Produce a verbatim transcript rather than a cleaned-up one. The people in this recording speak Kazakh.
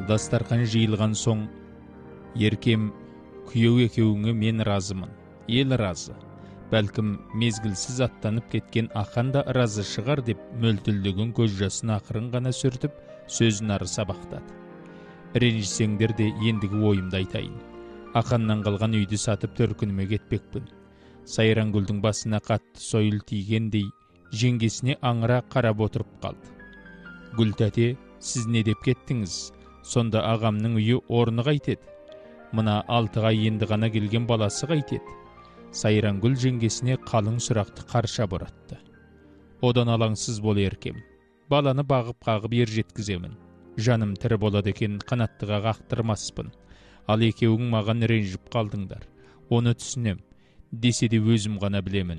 дастархан жиылған соң, еркем, күйеу екеуіңе мен разымын, ел разы. Бәлкім мезгілсіз аттанып кеткен ақан да разы шығар деп мөлтілдеген көз жасын ақырын ғана сүртіп, сөзін ары сабақтады. Ренжісеңдер де ендігі ойымды айтайын. Ақаннан қалған үйді сатып төркініме кетпекпін. Сайрангүлдің басына қатты сойыл тигендей, жеңгесіне аңыра қарап отырып қалды. Гүл тәте, сіз не деп кеттіңіз? Сонда ағамның үйі орны қайтеді? Мына алтыға енді ғана келген баласы қайтеді? Сайрангүл жеңгесіне қалың сұрақты қарша боратты. Одан алаңсыз бол еркем. Баланы бағып-қағып ер жеткіземін. Жаным тірі болады екен, қанаттыға қақтырмаспын. Ал екеуің маған ренжіп қалдыңдар. Оны түсінем. Десе де өзім ғана білемін.